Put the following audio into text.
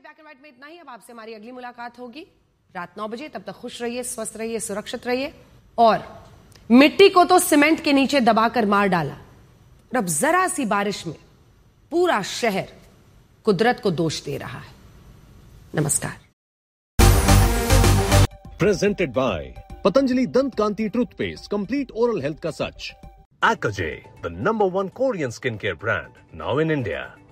Black and white में इतना ही। अब आपसे हमारी अगली मुलाकात होगी रात 9 बजे। तब तक खुश रहिए, स्वस्थ रहिए, सुरक्षित रहिए। और मिट्टी को तो सीमेंट के नीचे दबाकर मार डाला, और अब जरा सी बारिश में पूरा शहर कुदरत को दोष दे रहा है। नमस्कार। Presented by Patanjali Dant Kanti Toothpaste, complete oral health का सच. Akaje, the #1 Korean skincare brand, now in India.